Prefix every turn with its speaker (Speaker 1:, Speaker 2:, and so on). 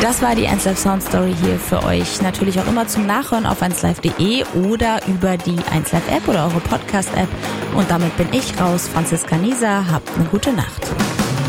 Speaker 1: Das war die 1Live Sound Story hier für euch. Natürlich auch immer zum Nachhören auf 1Live.de oder über die 1Live App oder eure Podcast App. Und damit bin ich raus, Franziska Nieser. Habt eine gute Nacht.